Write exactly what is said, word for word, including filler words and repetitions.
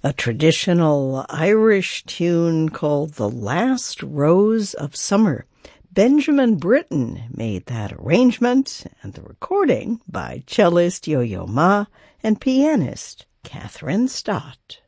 a traditional Irish tune called The Last Rose of Summer. Benjamin Britten made that arrangement, and the recording by cellist Yo-Yo Ma and pianist Catherine Stott.